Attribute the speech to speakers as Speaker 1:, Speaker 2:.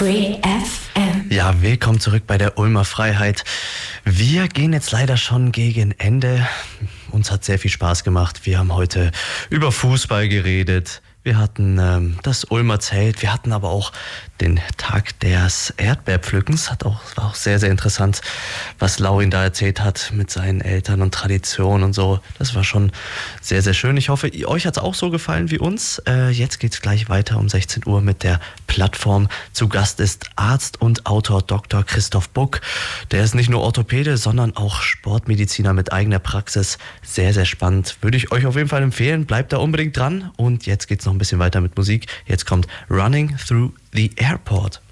Speaker 1: Free FM.
Speaker 2: Ja, willkommen zurück bei der Ulmer Freiheit. Wir gehen jetzt leider schon gegen Ende. Uns hat sehr viel Spaß gemacht. Wir haben heute über Fußball geredet. Wir hatten das Ulmer Zelt. Wir hatten aber auch den Tag des Erdbeerpflückens. War auch sehr, sehr interessant, was Laurin da erzählt hat mit seinen Eltern und Tradition und so. Das war schon sehr, sehr schön. Ich hoffe, euch hat es auch so gefallen wie uns. Jetzt geht es gleich weiter um 16 Uhr mit der Plattform. Zu Gast ist Arzt und Autor Dr. Christoph Buck. Der ist nicht nur Orthopäde, sondern auch Sportmediziner mit eigener Praxis. Sehr, sehr spannend. Würde ich euch auf jeden Fall empfehlen. Bleibt da unbedingt dran. Und jetzt geht's noch ein bisschen weiter mit Musik. Jetzt kommt Running Through the Airport.